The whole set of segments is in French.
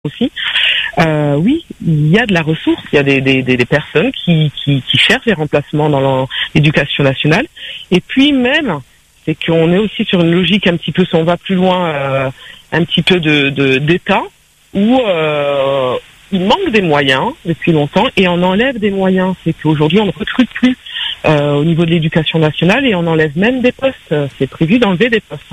aussi. Oui, il y a de la ressource, il y a des personnes qui cherchent des remplacements dans l'éducation nationale. Et puis même, c'est qu'on est aussi sur une logique un petit peu, si on va plus loin, un petit peu d'État, où il manque des moyens depuis longtemps et on enlève des moyens. C'est qu'aujourd'hui on ne recrute plus au niveau de l'éducation nationale et on enlève même des postes. C'est prévu d'enlever des postes.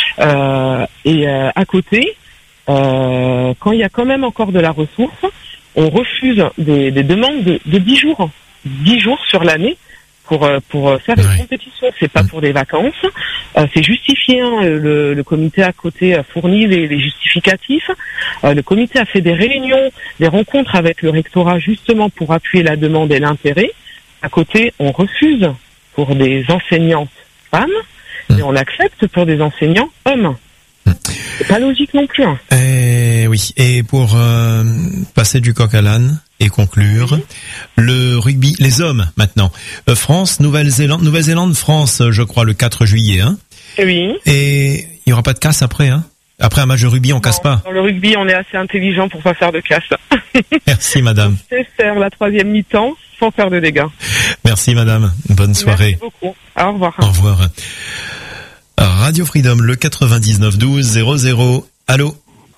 À côté, quand il y a quand même encore de la ressource, on refuse des demandes de 10 jours. 10 jours sur l'année pour faire une compétition. C'est pas pour des vacances. C'est justifié. Le comité à côté a fourni les justificatifs. Le comité a fait des réunions, des rencontres avec le rectorat justement pour appuyer la demande et l'intérêt. À côté, on refuse pour des enseignantes femmes et on accepte pour des enseignants hommes. C'est pas logique non plus. Oui. Et pour passer du coq à l'âne et conclure, le rugby, les hommes maintenant. France, Nouvelle-Zélande, France, je crois, le 4 juillet. Hein. Oui. Et il y aura pas de casse après, hein. Après un match de rugby, on casse pas. Dans le rugby, on est assez intelligent pour pas faire de casse. Merci, madame. On sait faire la troisième mi-temps sans faire de dégâts. Merci, madame. Bonne soirée. Merci beaucoup. Au revoir. Au revoir. Radio Freedom, le 99 12 00. Allô.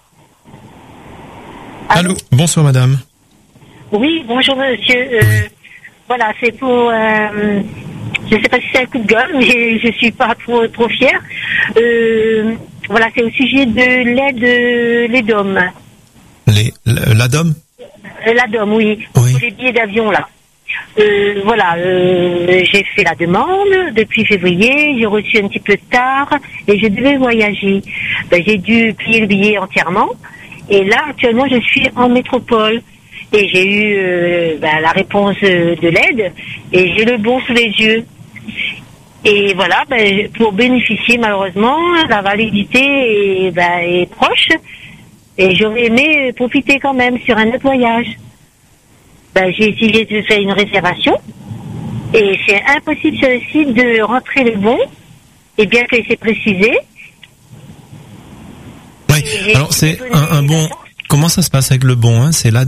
Allô. Bonsoir, madame. Oui, bonjour, monsieur. Voilà, c'est pour... je ne sais pas si c'est un coup de gueule, mais je suis pas trop fière. Voilà, c'est au sujet de l'EDOM. L'ADOM? L'ADOM, oui. Pour les billets d'avion, là. Voilà, j'ai fait la demande depuis février, j'ai reçu un petit peu tard et je devais voyager. J'ai dû payer le billet entièrement et là actuellement je suis en métropole et j'ai eu la réponse de l'aide et j'ai le bon sous les yeux. Et voilà, pour bénéficier malheureusement, la validité est proche et j'aurais aimé profiter quand même sur un autre voyage. J'ai essayé de faire une réservation et c'est impossible sur le site de rentrer le bon, et bien que c'est précisé. Oui, alors c'est un bon. Comment ça se passe avec le bon, hein? C'est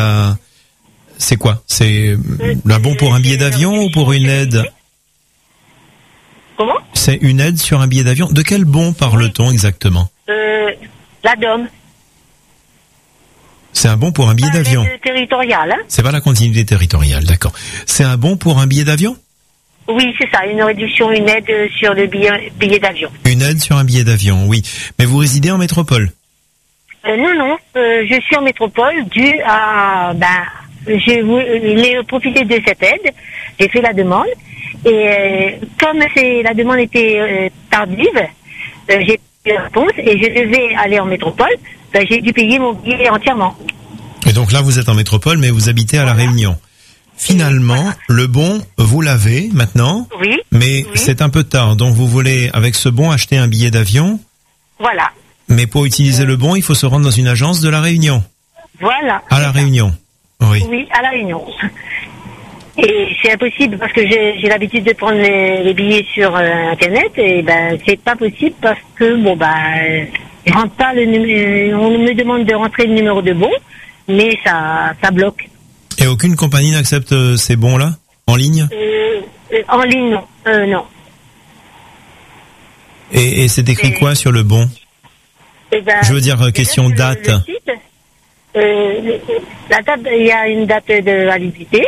quoi? C'est un bon pour un billet d'avion ou pour une aide? Comment? C'est une aide sur un billet d'avion. De quel bon parle-t-on exactement? L'ADOM. C'est un bon pour un billet d'avion. Territorial, hein? C'est pas la continuité territoriale, d'accord. C'est un bon pour un billet d'avion? Oui, c'est ça, une réduction, une aide sur le billet d'avion. Une aide sur un billet d'avion, oui. Mais vous résidez en métropole? Non, je suis en métropole dû à... j'ai profité de cette aide, j'ai fait la demande, et comme la demande était tardive, j'ai eu la réponse, et je devais aller en métropole, j'ai dû payer mon billet entièrement. Et donc là, vous êtes en métropole, mais vous habitez à La Réunion. Finalement, le bon, vous l'avez maintenant. Oui. Mais c'est un peu tard. Donc vous voulez, avec ce bon, acheter un billet d'avion. Voilà. Mais pour utiliser le bon, il faut se rendre dans une agence de La Réunion. Voilà. À La Réunion. Oui. Oui, à La Réunion. Et c'est impossible parce que j'ai l'habitude de prendre les billets sur Internet et c'est pas possible parce que je rentre pas le numéro, on me demande de rentrer le numéro de bon, mais ça bloque. Et aucune compagnie n'accepte ces bons-là en ligne? En ligne, non. Non. Et c'est écrit quoi sur le bon? Je veux dire, question date. Le site, la date, il y a une date de validité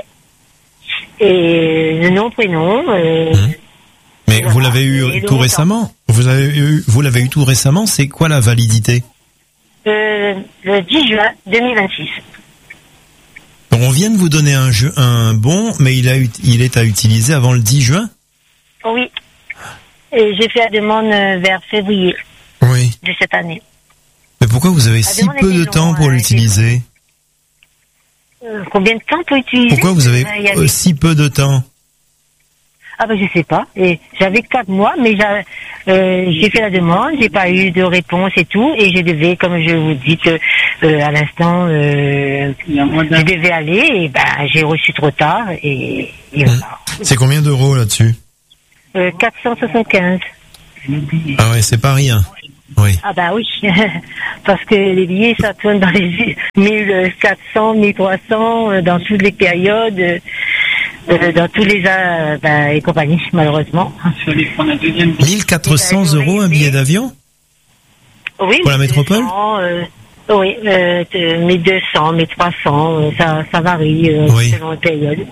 et le nom, prénom. Mais voilà. Vous l'avez eu tout récemment? Vous l'avez eu tout récemment? C'est quoi la validité? Le 10 juin 2026. Donc on vient de vous donner un bon, mais il est à utiliser avant le 10 juin? Oui. Et j'ai fait la demande vers février de cette année. Mais pourquoi vous avez si peu de temps pour l'utiliser? Combien de temps pour utiliser? Pourquoi vous avez si peu de temps? Je sais pas. Et j'avais 4 mois, mais j'ai fait la demande, j'ai pas eu de réponse et tout, et je devais, comme je vous dis à l'instant, je devais aller, et j'ai reçu trop tard, et voilà. C'est combien d'euros là-dessus? 475. Ah ouais, c'est pas rien. Oui. Ah bah oui, parce que les billets, ça tourne dans les 1400, 1300, dans toutes les périodes, dans tous les et compagnies, malheureusement. 1400 € un billet d'avion? Oui. Pour la métropole? Oui, 1200, 1300, ça varie selon les périodes.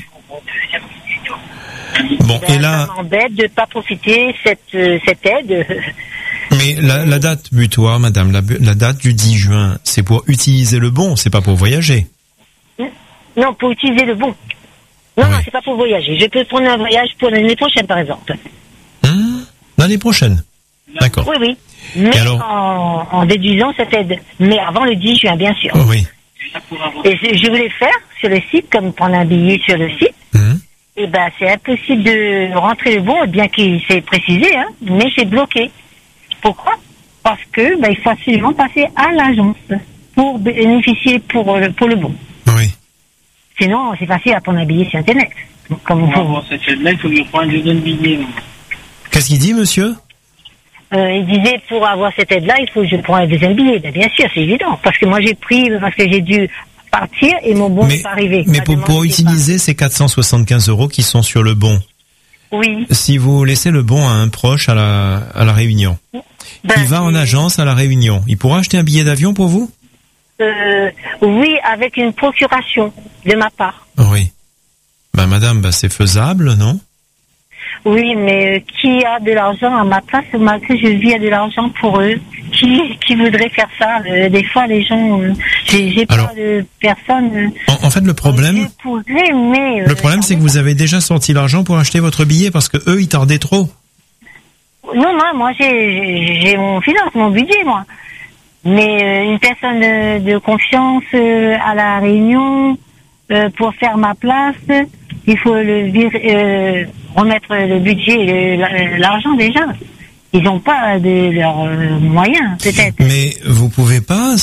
Bon, et là... Ça m'embête de ne pas profiter cette aide. Mais la date butoir, madame, la date du 10 juin, c'est pour utiliser le bon, c'est pas pour voyager. Non, pour utiliser le bon. Non, c'est pas pour voyager. Je peux prendre un voyage pour l'année prochaine, par exemple. L'année prochaine? D'accord. Oui. Mais alors... en déduisant cette aide. Mais avant le 10 juin, bien sûr. Oui. Et je voulais faire sur le site, comme prendre un billet sur le site. Et c'est impossible de rentrer le bon, bien qu'il s'est précisé, mais c'est bloqué. Pourquoi? Parce que il faut absolument passer à l'agence pour bénéficier pour le bon. Oui. Sinon, c'est facile à prendre un billet sur Internet. Comme pour avoir cette aide-là, il faut que je prenne un deuxième billet. Qu'est-ce qu'il dit, monsieur? Il disait, pour avoir cette aide-là, il faut que je prenne un deuxième billet. Bien sûr, c'est évident. Parce que moi, parce que j'ai dû partir et mon bon n'est pas arrivé. Mais pour utiliser ces 475 € qui sont sur le bon, oui. Si vous laissez le bon à un proche à la Réunion, il va en agence à la Réunion, il pourra acheter un billet d'avion pour vous? Oui, avec une procuration de ma part. Oui. Madame, c'est faisable, non? Oui, mais qui a de l'argent à ma place, malgré je vis à de l'argent pour eux? Qui voudrait faire ça? Des fois, les gens, j'ai pas de personne. En fait, le problème, c'est que vous avez déjà sorti l'argent pour acheter votre billet parce que eux, ils tardaient trop. Non, moi, j'ai mon finance, mon budget, moi. Mais une personne de confiance à la Réunion pour faire ma place, il faut remettre le budget et l'argent déjà. Ils n'ont pas de leurs moyens, peut-être. Mais vous pouvez pas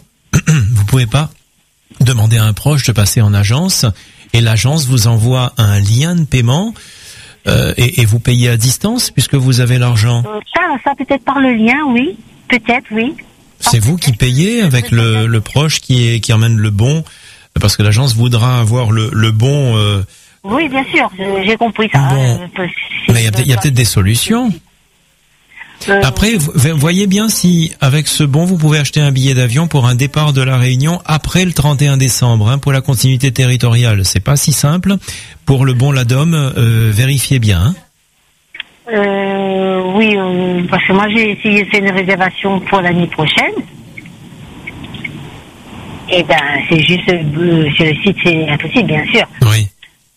demander à un proche de passer en agence et l'agence vous envoie un lien de paiement et vous payez à distance puisque vous avez l'argent. Ça peut-être par le lien, oui. Peut-être, oui. C'est vous qui payez avec le proche qui emmène le bon parce que l'agence voudra avoir le bon. Oui, bien sûr, j'ai compris ça. Bon. Mais il y a peut-être des solutions. Après, voyez bien si, avec ce bon, vous pouvez acheter un billet d'avion pour un départ de la Réunion après le 31 décembre, pour la continuité territoriale. C'est pas si simple. Pour le bon LADOM, vérifiez bien. Oui, parce que moi, j'ai essayé de faire une réservation pour l'année prochaine. Et c'est juste, sur le site, c'est impossible, bien sûr. Oui.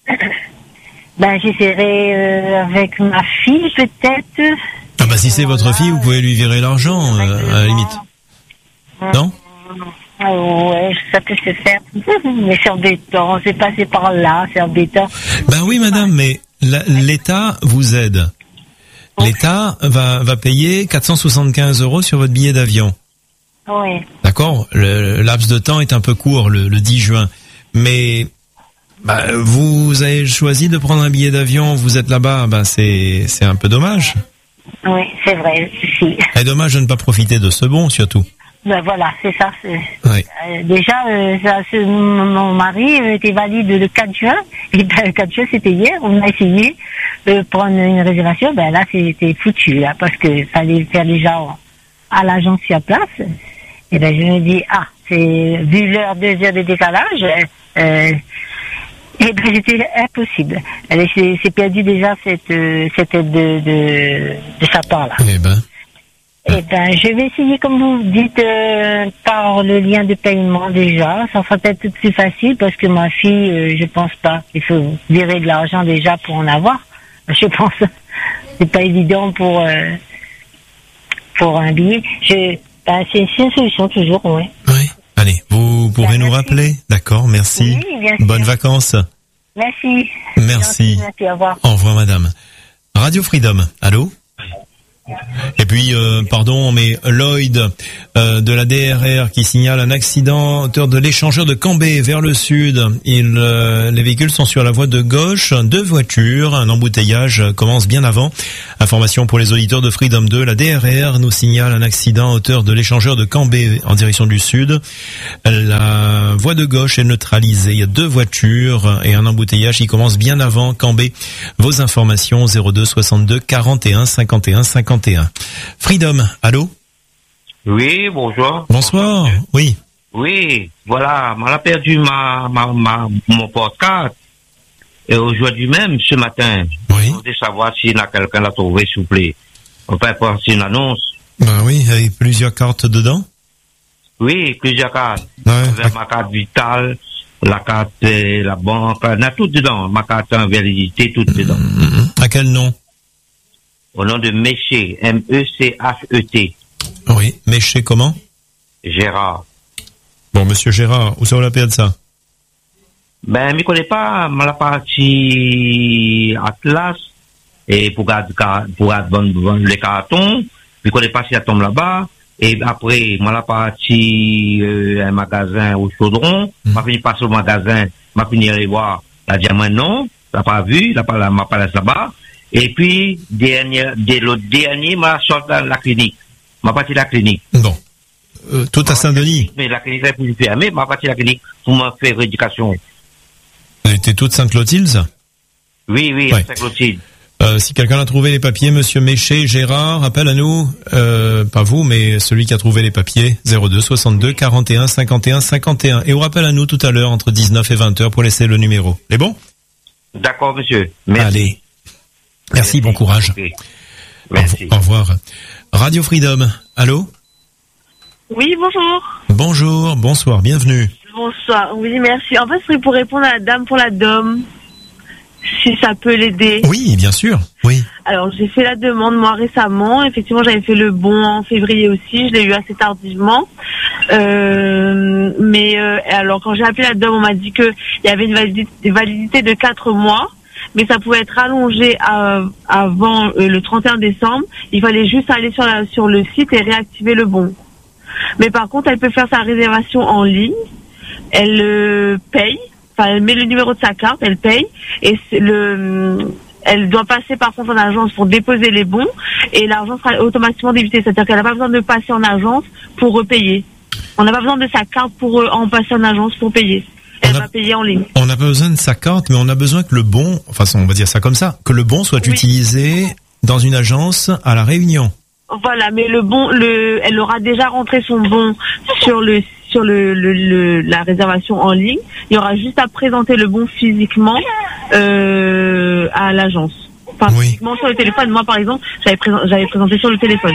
J'essaierai avec ma fille, peut-être. Si c'est votre fille, vous pouvez lui virer l'argent, à la limite. Non? Ouais, ça peut se faire. Mais c'est embêtant, c'est passé par là, c'est embêtant. Oui, madame, mais l'État vous aide. L'État va payer 475 € sur votre billet d'avion. Oui. D'accord? Le laps de temps est un peu court, le 10 juin. Mais vous avez choisi de prendre un billet d'avion, vous êtes là-bas, c'est un peu dommage. Oui, c'est vrai, si. Et dommage de ne pas profiter de ce bon, surtout. Voilà, c'est ça. Oui. Déjà, mon mari était valide le 4 juin. Et le 4 juin, c'était hier. On a essayé de prendre une réservation. Là, c'était foutu, parce que fallait faire déjà à l'agence sur place. Et je me dis, c'est vu l'heure, 2 heures de décalage. C'était impossible. C'est perdu déjà cette aide de sa part là. Je vais essayer, comme vous dites, par le lien de paiement déjà. Ça sera peut-être plus facile parce que ma fille, je pense pas. Il faut virer de l'argent déjà pour en avoir. Je pense. C'est pas évident pour un billet. C'est une solution toujours, oui. Oui. Allez, vous pourrez nous rappeler. D'accord, merci. Oui, bien sûr. Bonnes vacances. Merci. Merci. Merci, au revoir. Au revoir, madame. Radio Freedom, allô? Et puis, pardon, mais Lloyd de la DRR qui signale un accident hauteur de l'échangeur de Cambé vers le sud. Les véhicules sont sur la voie de gauche. 2 voitures, un embouteillage commence bien avant. Information pour les auditeurs de Freedom 2, la DRR nous signale un accident à hauteur de l'échangeur de Cambé en direction du sud. La voie de gauche est neutralisée. Il y a 2 voitures et un embouteillage qui commence bien avant Cambé. Vos informations 02 62 41 51 51. Freedom, allô? Oui, bonjour. Bonsoir, oui. Oui, voilà, on a perdu mon podcast. Et aujourd'hui même, ce matin, oui. Je voudrais savoir s'il y a quelqu'un l'a trouvé, s'il vous plaît. On peut passer une annonce. Ben oui, avec plusieurs cartes dedans. Oui, plusieurs cartes. Ouais. Avec ma carte vitale, la carte, la banque, on a tout dedans. Ma carte en validité, tout dedans. À quel nom? Au nom de Méchet, M-E-C-H-E-T. Oui, Méchet comment? Gérard. Bon, monsieur Gérard, où ça on l'appelle ça? Ben, je ne connais pas la partie Atlas et pour garder les cartons. Je ne connais pas si elle tombe là-bas. Et après, la partie un magasin au Chaudron. Je fini passer au magasin, je fini aller voir la diamant non, je l'ai pas vu, ma place là-bas. Et puis, l'autre dernier, je sorti dans la clinique. Ma partie de la clinique. Bon. Tout à Saint-Denis. Mais la clinique est plus fermée, ma partie de la clinique pour me faire rééducation. Elle était toute Sainte-Clotilde, ça? Oui, Ouais. Sainte-Clotilde. Si quelqu'un a trouvé les papiers, monsieur Méchet, Gérard, appelle à nous, pas vous, mais celui qui a trouvé les papiers, 02 62 41 51 51. Et on rappelle à nous tout à l'heure, entre 19 et 20 heures, pour laisser le numéro. C'est bon? D'accord, monsieur. Merci. Allez. Merci, bon courage. Okay. Merci. Au revoir. Radio Freedom, allô? Oui, bonjour. Bonjour, bonsoir, bienvenue. Bonsoir, oui, merci. En fait, c'est pour répondre à la dame pour la DOM, si ça peut l'aider. Oui, bien sûr, oui. Alors, j'ai fait la demande, moi, récemment. Effectivement, j'avais fait le bon en février aussi. Je l'ai eu assez tardivement. Alors, quand j'ai appelé la DOM, on m'a dit qu'il y avait une validité de 4 mois. Mais ça pouvait être allongé avant le 31 décembre. Il fallait juste aller sur le site et réactiver le bon. Mais par contre, elle peut faire sa réservation en ligne. Elle paye. Enfin, elle met le numéro de sa carte, elle paye. Et elle doit passer par contre en agence pour déposer les bons. Et l'argent sera automatiquement débité. C'est-à-dire qu'elle n'a pas besoin de passer en agence pour repayer. On n'a pas besoin de sa carte pour en passer en agence pour payer. Elle va payer en ligne. On n'a pas besoin de sa carte, mais on a besoin que le bon, enfin on va dire ça comme ça, que le bon soit utilisé dans une agence à La Réunion. Voilà, mais le bon, elle aura déjà rentré son bon sur la réservation en ligne. Il y aura juste à présenter le bon physiquement à l'agence. Enfin, physiquement sur le téléphone. Moi, par exemple, j'avais présenté sur le téléphone.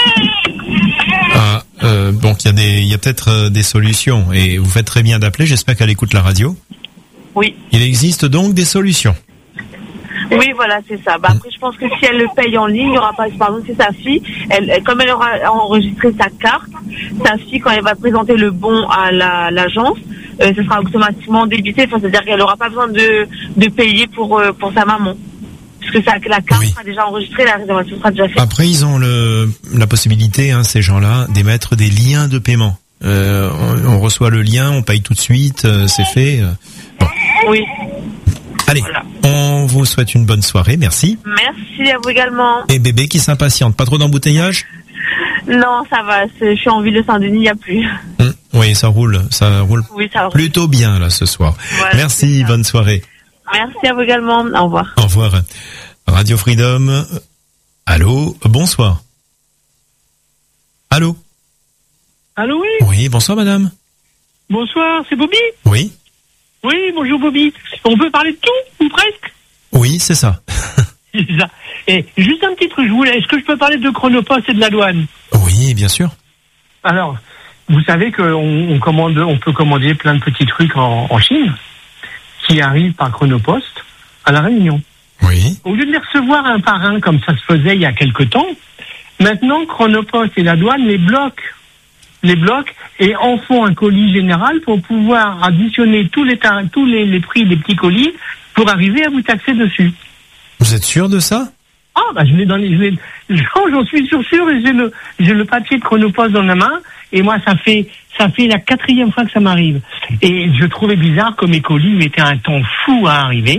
Donc il y a peut-être des solutions et vous faites très bien d'appeler. J'espère qu'elle écoute la radio. Oui. Il existe donc des solutions. Oui, voilà, c'est ça. Après, je pense que si elle le paye en ligne, il y aura pas. Par exemple, c'est sa fille. Comme elle aura enregistré sa carte, sa fille, quand elle va présenter le bon à l'agence, ce sera automatiquement débité. Enfin, c'est-à-dire qu'elle n'aura pas besoin de payer pour sa maman. Parce que la carte sera déjà enregistrée, la réservation sera déjà faite. Après, ils ont la possibilité, ces gens-là, d'émettre des liens de paiement. On reçoit le lien, on paye tout de suite, c'est fait. Bon. Oui. Allez, on vous souhaite une bonne soirée, merci. Merci à vous également. Et bébé qui s'impatiente, pas trop d'embouteillage? Non, ça va, je suis en ville de Saint-Denis, il n'y a plus. Oui, ça roule oui, ça roule plutôt bien là ce soir. Voilà, merci, bonne soirée. Merci à vous également, au revoir. Au revoir. Radio Freedom, allô, bonsoir. Allô? Allô, oui? Oui, bonsoir madame. Bonsoir, c'est Bobby? Oui. Oui, bonjour Bobby. On peut parler de tout, ou presque? Oui, c'est ça. C'est ça. Et juste un petit truc, est-ce que je peux parler de Chronopost et de la douane? Oui, bien sûr. Alors, vous savez qu'on peut commander plein de petits trucs en Chine qui arrivent par Chronopost à La Réunion. Oui. Au lieu de les recevoir un par un comme ça se faisait il y a quelque temps, maintenant Chronopost et la douane les bloquent et en font un colis général pour pouvoir additionner tous les prix des petits colis pour arriver à vous taxer dessus. Vous êtes sûr de ça? Ah, bah, j'en suis sûr, et j'ai le papier de Chronopost dans la main, et moi, ça fait la 4e fois que ça m'arrive. Et je trouvais bizarre que mes colis mettaient un temps fou à arriver,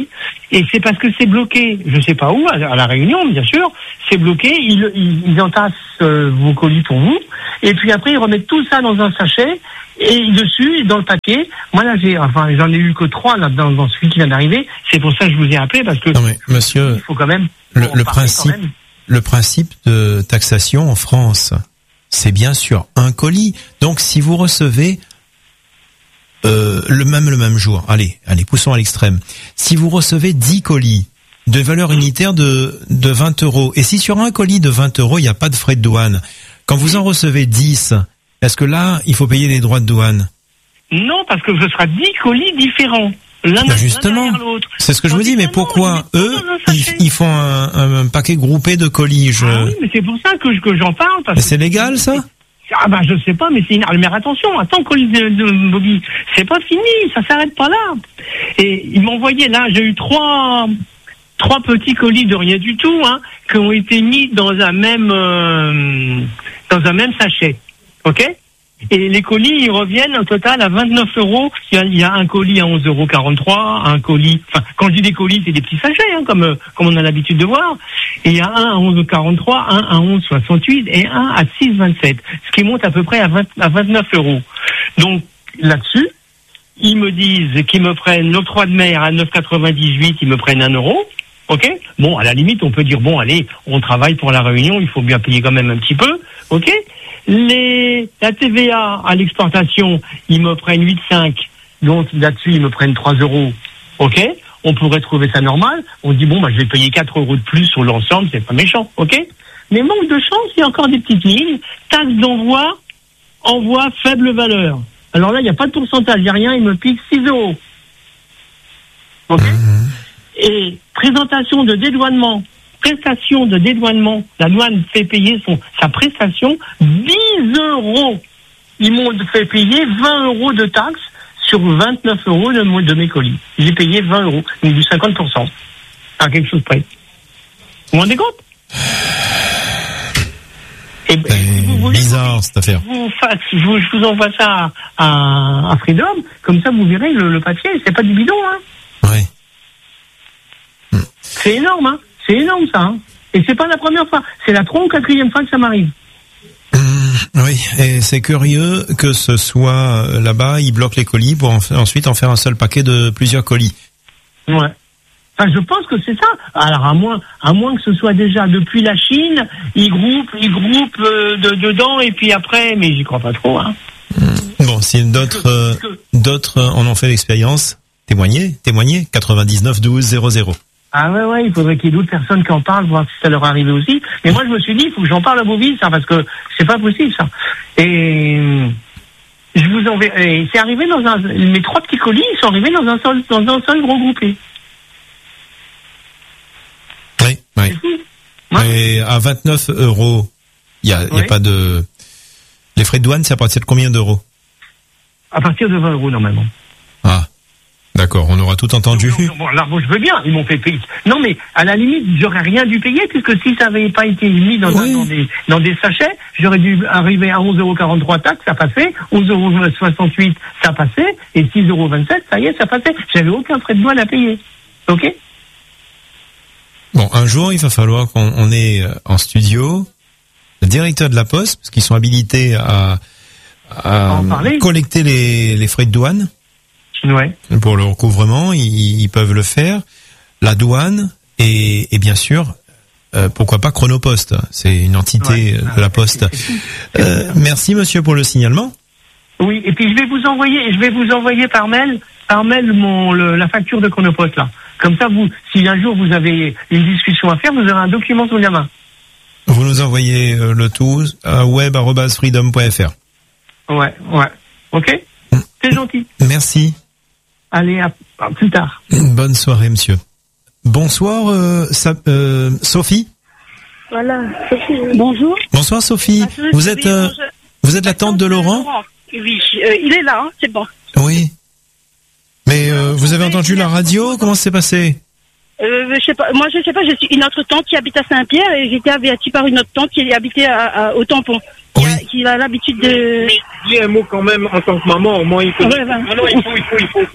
Et c'est parce que c'est bloqué, je sais pas où, à La Réunion, bien sûr, c'est bloqué, ils entassent vos colis pour vous, et puis après ils remettent tout ça dans un sachet, et dessus, dans le paquet, moi là j'en ai eu que 3 là, dans celui qui vient d'arriver, c'est pour ça que je vous ai appelé, parce que non mais monsieur, il faut quand même le principe de taxation en France, c'est bien sûr un colis. Donc si vous recevez le même jour, allez, poussons à l'extrême. Si vous recevez 10 colis de valeur unitaire de 20 €, et si sur un colis de 20 €, il n'y a pas de frais de douane, quand vous en recevez 10, est-ce que là, il faut payer les droits de douane? Non, parce que ce sera 10 colis différents. Justement, c'est ce que je vous dis, mais pourquoi eux, ils font un paquet groupé de colis? Ah oui, mais c'est pour ça que j'en parle. Mais c'est légal, ça? Ah bah je sais pas, mais mais attention, attends, colis de Bobby, c'est pas fini, ça s'arrête pas là. Et ils m'ont envoyé là, j'ai eu trois petits colis de rien du tout, hein, qui ont été mis dans un même sachet, ok. Et les colis, ils reviennent au total à 29 €. Il y a un colis à 11,43 €, un colis, enfin, quand je dis des colis, c'est des petits sachets, hein, comme on a l'habitude de voir. Et il y a un à 11,43 €, un à 11,68 € et un à 6,27 €. Ce qui monte à peu près à 29 €. Donc, là-dessus, ils me disent qu'ils me prennent l'octroi de mer à 9,98 €, ils me prennent 1 €. Ok? Bon, à la limite, on peut dire, bon, allez, on travaille pour la Réunion, il faut bien payer quand même un petit peu. Ok? La TVA à l'exportation, ils me prennent 8,5, donc là-dessus, ils me prennent 3 €. Ok? On pourrait trouver ça normal. On dit, bon, bah, je vais payer 4 € de plus sur l'ensemble, c'est pas méchant. Ok? Mais manque de chance, il y a encore des petites lignes. Taxe d'envoi, envoi faible valeur. Alors là, il n'y a pas de pourcentage, il n'y a rien, ils me piquent 6 €. Ok? Et prestation de dédouanement, la douane fait payer sa prestation 10 €. Ils m'ont fait payer 20 € de taxes sur 29 € de mes colis. J'ai payé 20 €, donc du 50%. À quelque chose près. Vous vous rendez compte? Et bizarre cette affaire. Je vous envoie ça à Freedom, comme ça vous verrez le papier, c'est pas du bidon, hein. Ouais. C'est énorme, hein. C'est énorme, ça, hein. Et c'est pas la première fois. C'est la 3e ou 4e fois que ça m'arrive. Oui, et c'est curieux que ce soit là-bas, ils bloquent les colis pour ensuite en faire un seul paquet de plusieurs colis. Ouais. Enfin, je pense que c'est ça. Alors, à moins que ce soit déjà depuis la Chine, ils groupent dedans et puis après, mais j'y crois pas trop, hein. Bon, si d'autres en ont fait l'expérience, témoignez, 99 12 00. Ah ouais, il faudrait qu'il y ait d'autres personnes qui en parlent, voir si ça leur est arrivé aussi. Mais moi, je me suis dit, il faut que j'en parle à Bobby, ça, parce que c'est pas possible, ça. Et je vous enverrai. C'est arrivé mes 3 petits colis, ils sont arrivés dans un seul gros groupé. Oui. Et à 29 €, il y a pas de. Les frais de douane, c'est à partir de combien d'euros? À partir de 20 € normalement. Ah. D'accord, on aura tout entendu. Bon, là, je veux bien, ils m'ont fait payer. Non, mais à la limite, j'aurais rien dû payer, puisque si ça n'avait pas été mis dans des sachets, j'aurais dû arriver à 11,43 € taxe, ça passait, 11,68 € ça passait, et 6,27 €, ça y est, ça passait. J'avais aucun frais de douane à payer. Ok? Bon, un jour, il va falloir qu'on ait en studio le directeur de la Poste, parce qu'ils sont habilités à collecter les frais de douane. Ouais. Pour le recouvrement, ils peuvent le faire. La douane et bien sûr, pourquoi pas Chronopost. C'est une entité de la Poste. Merci monsieur pour le signalement. Oui, et puis je vais vous envoyer par mail la facture de Chronopost là. Comme ça, si un jour vous avez une discussion à faire, vous aurez un document sous la main. Vous nous envoyez le tout à web@freedom.fr. Ouais. Ok. C'est gentil. Merci. Allez, à plus tard. Bonne soirée, monsieur. Bonsoir, Sophie. Voilà, Sophie. Bonjour. Bonsoir, Sophie. Vous êtes la tante de Laurent? Oui, il est là, hein, c'est bon. Oui. Mais vous avez entendu la radio? Comment ça s'est passé? Je sais pas. Moi, je sais pas. Je suis une autre tante qui habite à Saint-Pierre et j'ai été avertie par une autre tante qui habitait au Tampon. il a l'habitude de... Mais dis un mot quand même en tant que maman, au moins il faut... Ouais, bah. Ah non, il faut.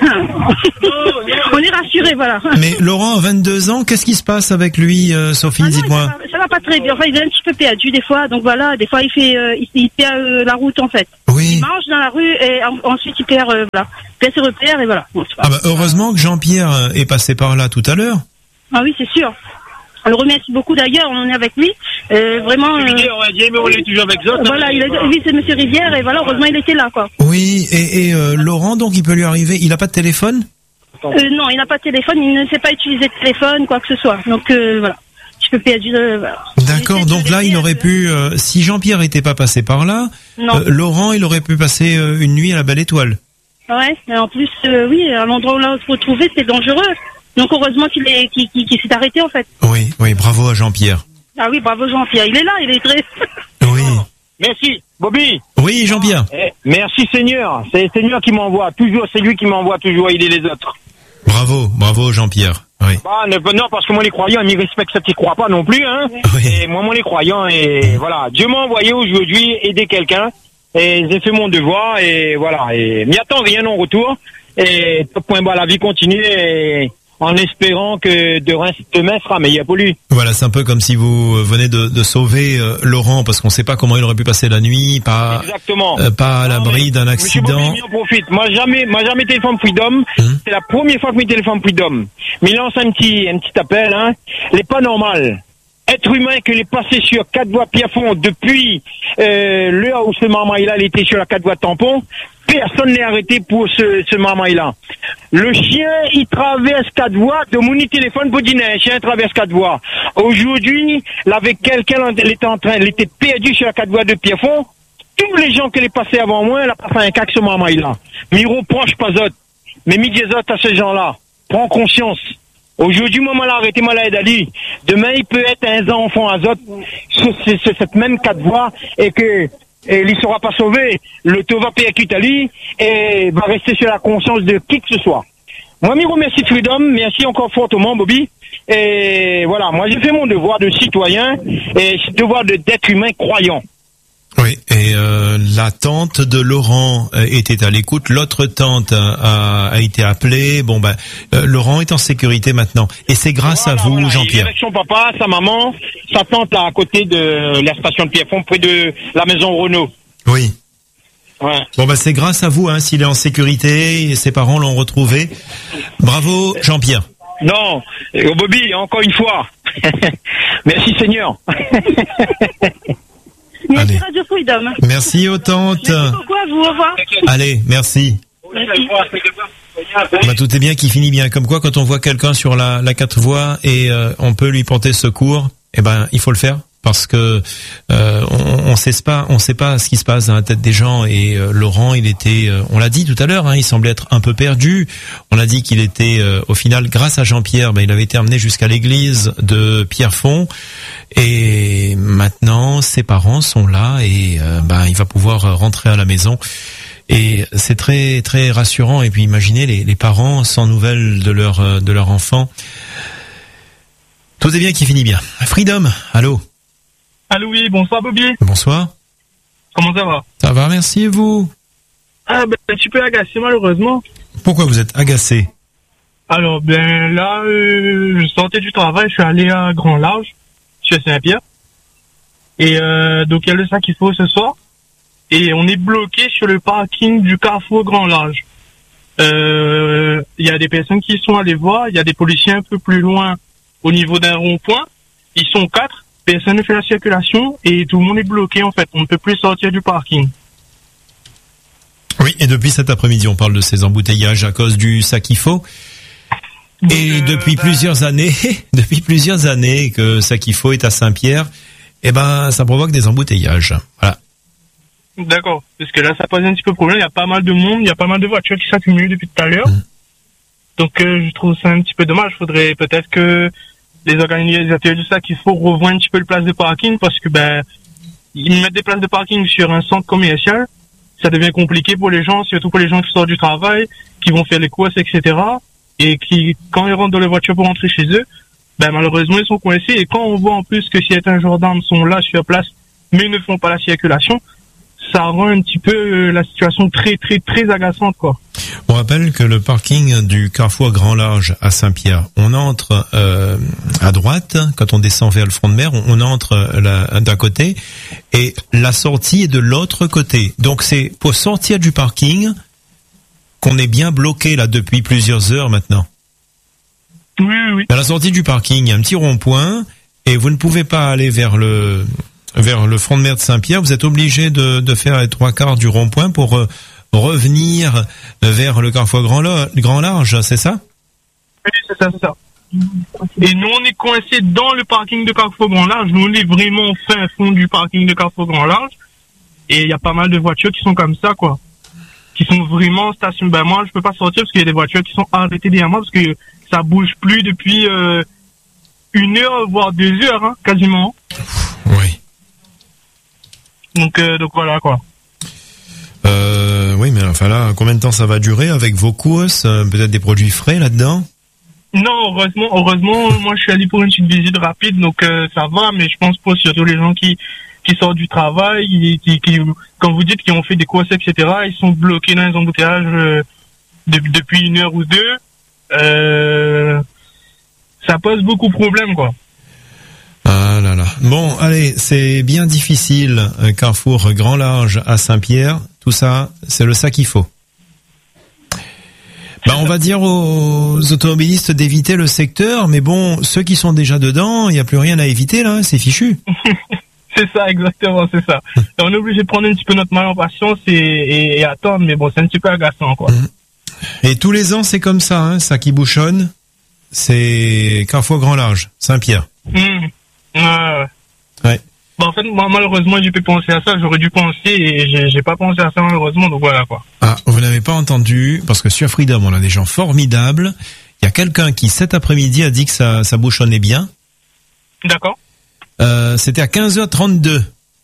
On est rassurés, voilà. Mais Laurent a 22 ans, qu'est-ce qui se passe avec lui, Sophie, dites-moi? Ça va pas très bien. Enfin, il est un petit peu perdu des fois, donc voilà, des fois il perd la route en fait. Oui. Il marche dans la rue et ensuite il perd, voilà. Il perd ses repères et voilà. Bon, ah bah heureusement que Jean-Pierre est passé par là tout à l'heure. Ah oui, c'est sûr. On le remercie beaucoup d'ailleurs, on est avec lui. Vraiment. Rivière, on a dit, mais on est toujours avec Zot. Voilà, oui, c'est Monsieur Rivière et voilà, heureusement il était là, quoi. Oui, et Laurent, donc il peut lui arriver, il a pas de téléphone? Non, il n'a pas de téléphone, il ne sait pas utiliser de téléphone, quoi que ce soit. Donc voilà. Je peux perdre. Voilà. D'accord, donc là il aurait pu, si Jean-Pierre était pas passé par là, Laurent il aurait pu passer une nuit à la Belle Étoile. Ouais, mais en plus, oui, à l'endroit où là on se retrouvait, c'est dangereux. Donc heureusement qu'il s'est arrêté en fait. Oui, bravo à Jean-Pierre. Ah oui, bravo Jean-Pierre, il est là, il est très... Oui. Merci, Bobby. Oui, Jean-Pierre. Merci Seigneur, c'est le Seigneur qui m'envoie, toujours, c'est lui qui m'envoie toujours aider les autres. Bravo Jean-Pierre. Oui. Non, parce que moi les croyants, ils me respectent ceux qui croient pas non plus, hein. Oui. Et moi les croyants, et voilà, Dieu m'a envoyé aujourd'hui aider quelqu'un, et j'ai fait mon devoir, et voilà, et m'y attend rien en retour, et top point bas, la vie continue, et en espérant que demain sera meilleur pour lui. Voilà, c'est un peu comme si vous venez de sauver Laurent, parce qu'on ne sait pas comment il aurait pu passer la nuit, pas à l'abri d'un accident. J'en profite. Moi jamais téléphone Freedom. C'est la première fois que je téléphone Freedom. Mais il lance un petit appel, hein. Il n'est pas normal. Être humain que les passé sur 4 voies Pierrefonds depuis l'heure où ce marmaille-là il était sur la 4 voies tampon, personne n'est arrêté pour ce marmaille-là. Le chien, il traverse 4 voies, de mon téléphone pour dîner, un chien traverse 4 voies. Aujourd'hui, là, avec quelqu'un, il était perdu sur la 4 voies de Pierrefonds. Tous les gens qui les passaient avant moi, il a passé un cac ce marmaille-là. Mais il reproche pas autres. Mais mis des autres à ces gens-là. Prends conscience. Aujourd'hui, moi, l'a arrêté, moi, l'aide à lui. Demain, il peut être un enfant à autres sur cette même 4 voies et que, il ne sera pas sauvé. Le taux va percuter à lui et va rester sur la conscience de qui que ce soit. Moi, je remercie Freedom, merci encore fortement, Bobby. Et voilà, moi, j'ai fait mon devoir de citoyen et devoir d'être humain croyant. Oui, et la tante de Laurent était à l'écoute. L'autre tante a été appelée. Bon, Laurent est en sécurité maintenant. Et c'est grâce à vous, Jean-Pierre. Il est avec son papa, sa maman, sa tante là à côté de la station de Pierrefonds, près de la maison Renault. Oui. Ouais. Bon, c'est grâce à vous, hein, s'il est en sécurité et ses parents l'ont retrouvé. Bravo, Jean-Pierre. Non, Bobby, encore une fois. Merci Seigneur. Merci Radio Freedom. Merci aux tantes. Merci beaucoup à vous, au revoir. Allez, merci. Tout est bien qui finit bien. Comme quoi, quand on voit quelqu'un sur la 4 voies et on peut lui porter secours, il faut le faire. Parce que on sait pas ce qui se passe dans la tête des gens. Et Laurent, il était, on l'a dit tout à l'heure, hein, il semblait être un peu perdu. On a dit qu'il était, au final, grâce à Jean-Pierre, il avait été amené jusqu'à l'église de Pierrefonds. Et maintenant, ses parents sont là et il va pouvoir rentrer à la maison. Et c'est très très rassurant. Et puis imaginez les parents sans nouvelles de leur enfant. Tout est bien qui finit bien. Freedom, allô. Allô, oui, bonsoir Bobby. Bonsoir. Comment ça va? Ça va, merci, et vous? Un petit peu agacé malheureusement. Pourquoi vous êtes agacé? Alors, là, je sortais du travail, je suis allé à Grand Large, chez Saint-Pierre. Et donc il y a le sac qu'il faut ce soir. Et on est bloqué sur le parking du Carrefour Grand Large. Il y a des personnes qui sont allées voir, il y a des policiers un peu plus loin au niveau d'un rond-point. Ils sont 4. Personne ne fait la circulation et tout le monde est bloqué en fait. On ne peut plus sortir du parking. Oui, et depuis cet après-midi, on parle de ces embouteillages à cause du Sakifo. Et depuis plusieurs années que Sakifo est à Saint-Pierre, ça provoque des embouteillages. Voilà. D'accord, parce que là, ça pose un petit peu problème. Il y a pas mal de monde, il y a pas mal de voitures qui s'accumulent depuis tout à l'heure. Donc, je trouve ça un petit peu dommage. Il faudrait peut-être que les organisateurs du Sakifo revoient un petit peu le place de parking parce que ils mettent des places de parking sur un centre commercial. Ça devient compliqué pour les gens, surtout pour les gens qui sortent du travail, qui vont faire les courses, etc. Et qui, quand ils rentrent dans les voitures pour rentrer chez eux, malheureusement, ils sont coincés. Et quand on voit en plus que certains gendarmes sont là sur place, mais ils ne font pas la circulation, ça rend un petit peu la situation très très très agaçante, quoi. On rappelle que le parking du carrefour Grand Large à Saint-Pierre, on entre à droite, quand on descend vers le front de mer, on entre d'un côté, et la sortie est de l'autre côté. Donc c'est pour sortir du parking qu'on est bien bloqué là depuis plusieurs heures maintenant. Oui. À la sortie du parking, il y a un petit rond-point, et vous ne pouvez pas aller vers le front de mer de Saint-Pierre. Vous êtes obligé de faire les 3/4 du rond-point pour revenir vers le carrefour Grand Large, c'est ça? Oui, c'est ça. Et nous, on est coincés dans le parking de Carrefour Grand Large. Nous, on est vraiment au fin fond du parking de Carrefour Grand Large. Et il y a pas mal de voitures qui sont comme ça, quoi. Qui sont vraiment stationnées. Ben, moi, je peux pas sortir parce qu'il y a des voitures qui sont arrêtées derrière moi parce que ça bouge plus depuis 1 heure, voire 2 heures, hein, quasiment. Oui. Donc voilà, quoi. Oui, mais enfin là, combien de temps ça va durer avec vos courses? Peut-être des produits frais là-dedans? Non, heureusement, moi je suis allé pour une petite visite rapide, donc ça va, mais je pense pour surtout les gens qui sortent du travail, qui comme vous dites, qui ont fait des courses, etc., ils sont bloqués dans les embouteillages depuis 1 heure ou 2. Ça pose beaucoup de problèmes, quoi. Ah là là. Bon, allez, c'est bien difficile, un carrefour Grand Large à Saint-Pierre. Tout ça, c'est le ça qu'il faut. On va dire aux automobilistes d'éviter le secteur, mais bon, ceux qui sont déjà dedans, il n'y a plus rien à éviter là, c'est fichu. C'est ça, exactement, c'est ça. On est obligé de prendre un petit peu notre mal en patience et attendre, mais bon, c'est un petit peu agaçant, quoi. Et tous les ans, c'est comme ça, hein, ça qui bouchonne, c'est carrefour Grand Large, Saint-Pierre. Ouais. En fait, moi, malheureusement, j'ai pu penser à ça. J'aurais dû penser et j'ai pas pensé à ça, malheureusement. Donc voilà, quoi. Ah, vous n'avez pas entendu, parce que sur Freedom, on a des gens formidables. Il y a quelqu'un qui, cet après-midi, a dit que ça bouchonnait bien. D'accord. C'était à 15h32.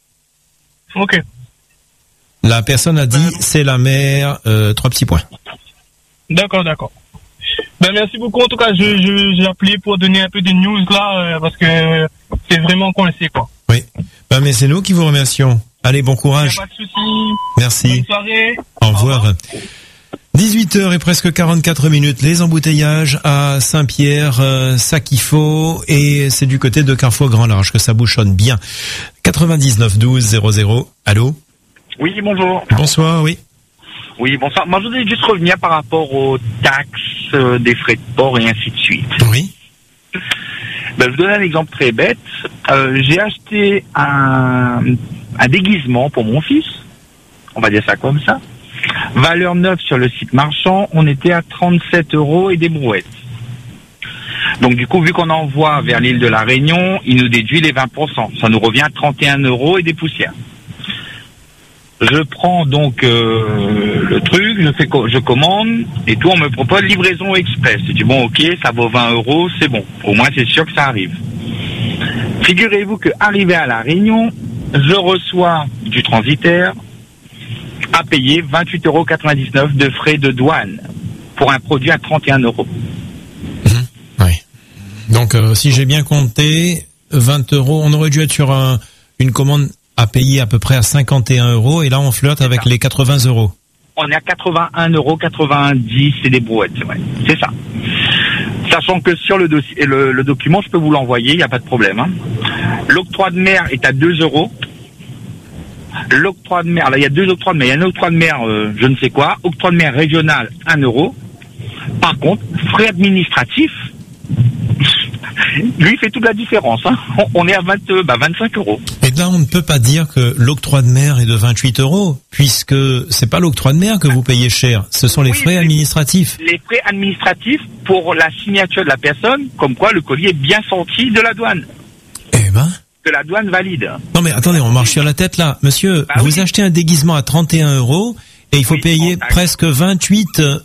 Ok. La personne a dit, c'est la mer, 3 petits points. D'accord. Merci beaucoup. En tout cas, j'ai appelé pour donner un peu de news là, parce que c'est vraiment coincé, quoi. Oui. Mais c'est nous qui vous remercions. Allez, bon courage. Pas de souci. Merci. Bonne soirée. Au revoir. 18h et presque 44 minutes. Les embouteillages à Saint-Pierre, ça qu'il faut. Et c'est du côté de Carrefour Grand Large que ça bouchonne bien. 99 12 00. Allô? Oui, bonjour. Bonsoir, oui. Oui, bonsoir. Moi, je voudrais juste revenir par rapport aux taxes, des frais de port et ainsi de suite. Oui. Je vous donne un exemple très bête. J'ai acheté un déguisement pour mon fils. On va dire ça comme ça. Valeur neuve sur le site marchand, on était à 37 € et des brouettes. Donc du coup, vu qu'on envoie vers l'île de la Réunion, il nous déduit les 20%. Ça nous revient à 31 € et des poussières. Je prends donc le truc, je commande et tout, on me propose livraison express. Je dis bon, ok, ça vaut 20 €, c'est bon. Au moins c'est sûr que ça arrive. Figurez-vous que arrivé à la Réunion, je reçois du transitaire à payer 28,99 € de frais de douane pour un produit à 31 €. Oui. Donc si j'ai bien compté, 20 €, on aurait dû être sur une commande à payer à peu près à 51 € et là on flirte avec les 80 €. On est à 81,90 € et des brouettes, c'est vrai. C'est ça. Sachant que sur le dossier, le document, je peux vous l'envoyer, il n'y a pas de problème. Hein. L'octroi de mer est à 2 €. L'octroi de mer, là il y a 2 octrois de mer. Il y a un octroi de mer, je ne sais quoi. Octroi de mer régional, 1 €. Par contre, frais administratifs, lui, il fait toute la différence. Hein. On est à 25 €. Et là, on ne peut pas dire que l'octroi de mer est de 28 €, puisque c'est pas l'octroi de mer que vous payez cher, ce sont les frais administratifs. Les frais administratifs pour la signature de la personne, comme quoi le colis est bien sorti de la douane. Eh ben. Que la douane valide. Non mais attendez, on marche sur la tête là. Monsieur, vous achetez un déguisement à 31 € et il faut payer presque 29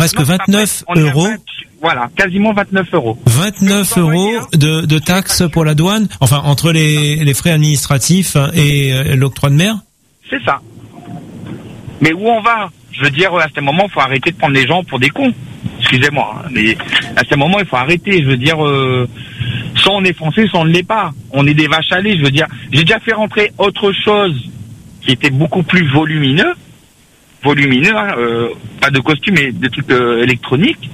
€. Voilà, quasiment 29 €. 29 € de taxes pour la douane, enfin entre les frais administratifs et l'octroi de mer. C'est ça. Mais où on va? Je veux dire, à ce moment, il faut arrêter de prendre les gens pour des cons. Excusez-moi, hein, mais à ce moment, il faut arrêter. Je veux dire, soit on est français, soit on ne l'est pas. On est des vaches à lait. Je veux dire, j'ai déjà fait rentrer autre chose qui était beaucoup plus volumineux, hein, pas de costume, mais de trucs électroniques.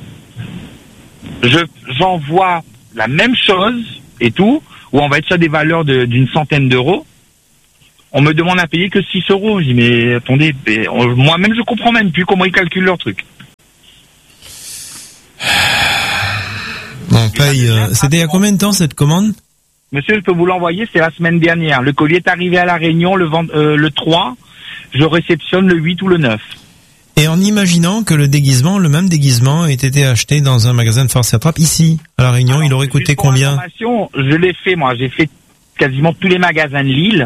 J'envoie la même chose et tout, où on va être sur des valeurs d'une centaine d'euros. On me demande à payer que 6 euros. Je dis, mais attendez, moi-même, je comprends même plus comment ils calculent leur truc. On paye, c'était il y a combien de temps cette commande? Monsieur, je peux vous l'envoyer, c'est la semaine dernière. Le colis est arrivé à La Réunion le 3, je réceptionne le 8 ou le 9. Et en imaginant que le même déguisement ait été acheté dans un magasin de force et attrape ici, à La Réunion, il aurait coûté combien? Je l'ai fait, moi. J'ai fait quasiment tous les magasins de Lille.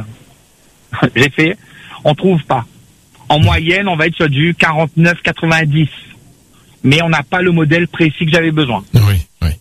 On trouve pas. En moyenne, on va être sur du 49,90. Mais on n'a pas le modèle précis que j'avais besoin. Oui.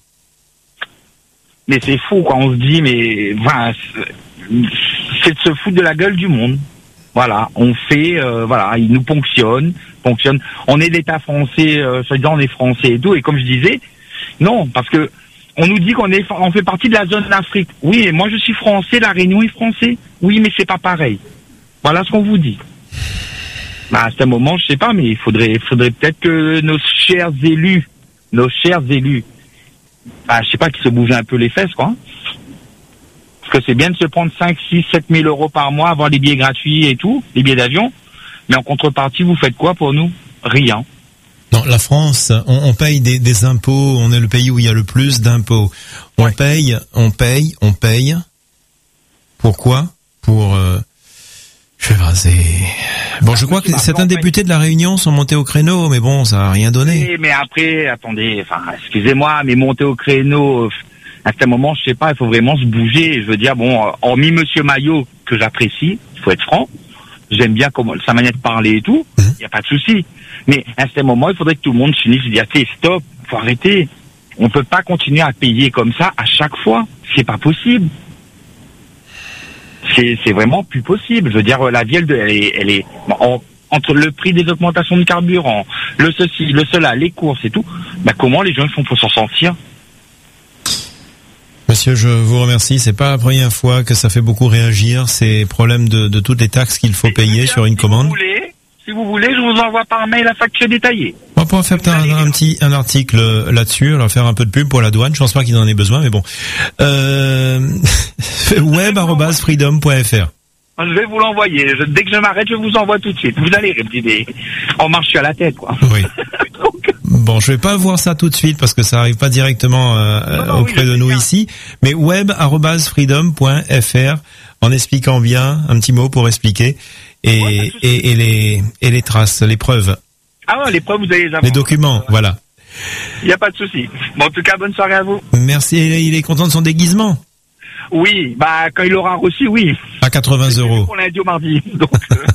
Mais c'est fou, quoi. On se dit, mais, voilà, c'est de se foutre de la gueule du monde. Voilà, on fait, ils nous ponctionnent. On est l'État français, soi-disant on est français et tout. Et comme je disais, non, parce que on nous dit on fait partie de la zone d'Afrique. Oui, et moi je suis français, La Réunion est français. Oui, mais c'est pas pareil. Voilà ce qu'on vous dit. À ce moment, je sais pas, mais il faudrait peut-être que nos chers élus, je sais pas, qu'ils se bougent un peu les fesses, quoi. Parce que c'est bien de se prendre 5, 6, 7 000 euros par mois, avoir les billets gratuits et tout, les billets d'avion. Mais en contrepartie, vous faites quoi pour nous? Rien. Non, la France, on paye des impôts, on est le pays où il y a le plus d'impôts. On paye. Pourquoi? Je vais raser. Bon, je crois que certains députés de La Réunion sont montés au créneau, mais bon, ça n'a rien donné. Oui, mais après, attendez, excusez-moi, mais monter au créneau, à ce moment, je sais pas, il faut vraiment se bouger. Je veux dire, bon, hormis Monsieur Maillot, que j'apprécie, il faut être franc, j'aime bien sa manière de parler et tout, il n'y a pas de souci. Mais à ce moment, il faudrait que tout le monde finisse de dire, stop, faut arrêter. On peut pas continuer à payer comme ça à chaque fois. C'est pas possible. C'est vraiment plus possible. Je veux dire, la vie, elle est entre le prix des augmentations de carburant, le ceci, le cela, les courses et tout. Comment les gens font pour s'en sortir? Monsieur, je vous remercie. C'est pas la première fois que ça fait beaucoup réagir, ces problèmes de toutes les taxes qu'il faut payer sur une commande. Si vous voulez, je vous envoie par mail la facture détaillée. On pourra faire un article là-dessus, alors faire un peu de pub pour la douane. Je pense pas qu'il en ait besoin, mais bon. web@freedom.fr. Je vais vous l'envoyer. Dès que je m'arrête, je vous envoie tout de suite. Vous allez répéter. On marche sur la tête, quoi. Oui. Bon, je vais pas voir ça tout de suite parce que ça arrive pas directement auprès de nous ici, mais web@freedom.fr en expliquant bien un petit mot pour expliquer et les traces, les preuves. Ah ouais, les preuves vous allez les avoir. Les documents, voilà. Il y a pas de souci. Bon, en tout cas, bonne soirée à vous. Merci. Il est content de son déguisement. Oui, quand il aura reçu, oui. À 80 €. Pour lundi au mardi. Donc,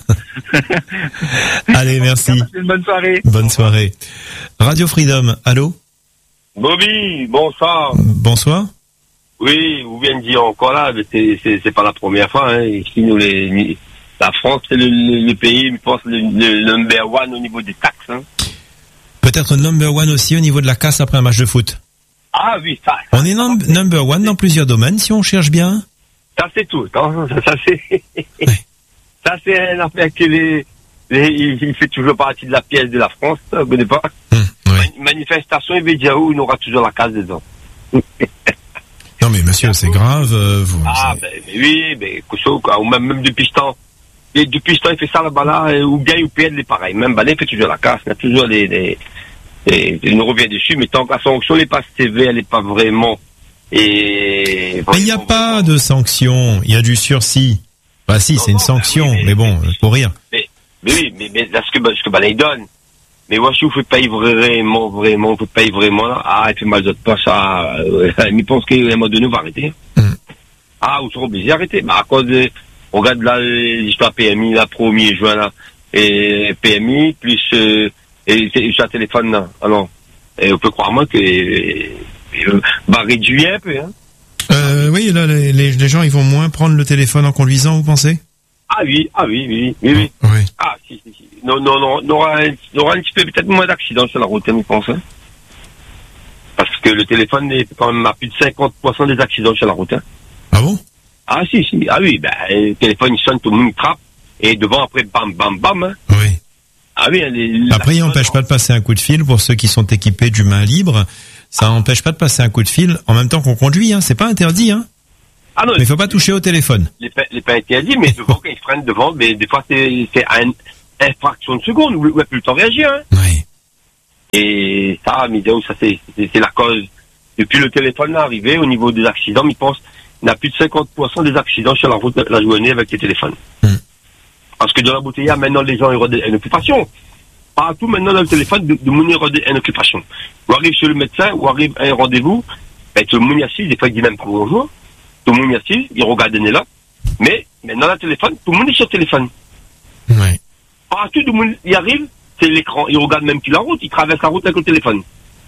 allez, merci. Une bonne soirée. Bonne soirée. Radio Freedom, allô? Bobby, bonsoir. Bonsoir. Oui, vous venez de dire encore là, mais c'est pas la première fois, hein. Ici, la France, c'est le pays, je pense, le number one au niveau des taxes, hein. Peut-être number one aussi au niveau de la casse après un match de foot. Ah oui, ça. On est number one dans plusieurs domaines, si on cherche bien. Ça c'est tout. Ça c'est. Ça c'est une affaire que il fait toujours partie de la pièce de la France. Vous connaissez pas. Manifestation, il veut dire où il aura toujours la case dedans. Non mais monsieur, c'est grave. Oui, ou même depuis ce temps. Et depuis ce temps, il fait ça là-bas là, ou bien il perd les pareils. Même il fait toujours la casse. Il y a toujours il nous revient dessus, mais tant que la sanction n'est pas sévère, elle n'est pas vraiment. Mais il n'y a pas de sanction, il y a du sursis. Bah si, c'est une sanction, mais bon, pour rire. Mais oui, mais là, ce que Balay donne. Mais moi, si vous ne faites pas vraiment, vous faites pas vraiment, il fait mal de pas ça. Il pense qu'à un moment donné, on va arrêter. Vous serez obligé d'arrêter. À cause on regarde là, l'histoire PMI, la 1er juin, là, et PMI, plus, et sur le téléphone, là. Alors, et on peut croire, moi, que, réduire un peu, hein. Oui, là, les gens, ils vont moins prendre le téléphone en conduisant, vous pensez? Oui. Oui. Si. Non, on aura un petit peu, peut-être moins d'accidents sur la route, je pense, hein. Parce que le téléphone est quand même à plus de 50% des accidents sur la route, hein. Ah bon? Si. Ah oui, le téléphone, il sonne, tout le monde trappe. Et devant, après, bam, bam, bam. Hein. Oui. Ah oui, après, il n'empêche pas de passer un coup de fil pour ceux qui sont équipés du main libre. Ça n'empêche pas de passer un coup de fil en même temps qu'on conduit, hein. C'est pas interdit, hein. Ah non. Mais il faut pas toucher au téléphone. Les pas interdits, mais devant, quand ils freinent devant, mais des fois, c'est à une fraction de seconde où il n'y a plus le temps de réagir, hein. Oui. Et ça, ça c'est la cause. Depuis le téléphone est arrivé, au niveau des accidents, il pense, il y a plus de 50% des accidents sur la route la journée avec les téléphones. Parce que dans la bouteille, maintenant, les gens, ils ont une occupation. Partout, maintenant, dans le téléphone, de monde, une occupation. Ou arrive chez le médecin, ou arrive à un rendez-vous, ben, tout le monde y assis, des fois, il dit même pas bonjour. Tout le monde y assis, il regarde les là. Mais, maintenant, le téléphone, tout le monde est sur le téléphone. Oui. Partout, tout le monde y arrive, c'est l'écran. Il regarde même plus la route, il traverse la route avec le téléphone.